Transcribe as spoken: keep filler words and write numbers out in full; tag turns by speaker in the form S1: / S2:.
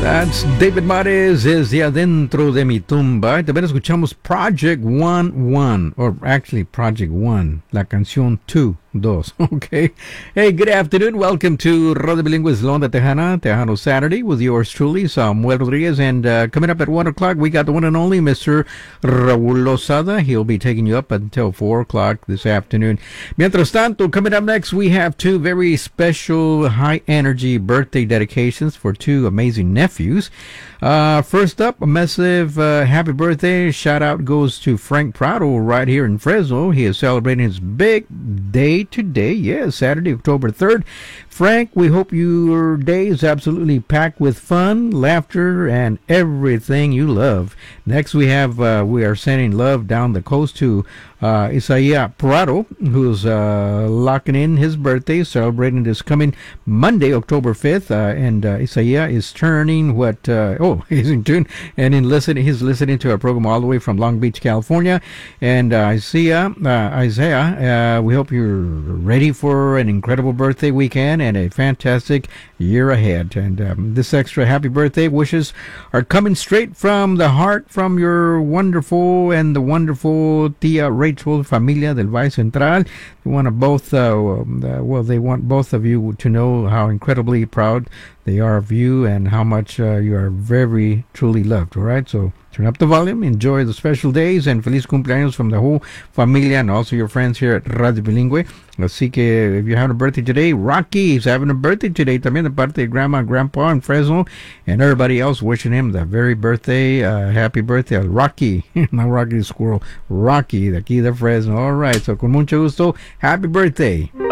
S1: That's David Mares, desde adentro de mi tumba. Y también escuchamos Project One One, or actually Project One, la canción Two. Dos. Okay. Hey, good afternoon. Welcome to Radio Bilingüe's Londa Tejana, Tejano Saturday with yours truly, Samuel Rodriguez. And uh, coming up at one o'clock, we got the one and only Mister Raul Lozada. He'll be taking you up until four o'clock this afternoon. Mientras tanto, coming up next, we have two very special high-energy birthday dedications for two amazing nephews. Uh, first up, a massive uh, happy birthday shout-out goes to Frank Prado right here in Fresno. He is celebrating his big day today. Yes, Saturday, October third. Frank, we hope your day is absolutely packed with fun, laughter, and everything you love. Next, we have, uh, we are sending love down the coast to uh, Isaiah Prado, who's uh, locking in his birthday, celebrating this coming Monday, October fifth. Uh, and uh, Isaiah is turning what, uh, oh, he's in tune, and in listening, he's listening to our program all the way from Long Beach, California. And uh, Isaiah, uh, Isaiah, uh, we hope you're ready for an incredible birthday weekend and a fantastic year ahead. And um, this extra happy birthday wishes are coming straight from the heart from your wonderful and the wonderful Tia Rachel Familia del Valle Central. They want to both, uh, uh, well, they want both of you to know how incredibly proud they are of you and how much uh, you are very truly loved. All right, so turn up the volume, enjoy the special days, and feliz cumpleaños from the whole familia and also your friends here at Radio Bilingüe. Así que if you're having a birthday today, Rocky is having a birthday today también de parte de Grandma and Grandpa in Fresno, and everybody else wishing him the very birthday, uh, happy birthday, Rocky, not Rocky the Squirrel, Rocky de aquí de Fresno. All right, so con mucho gusto, happy birthday.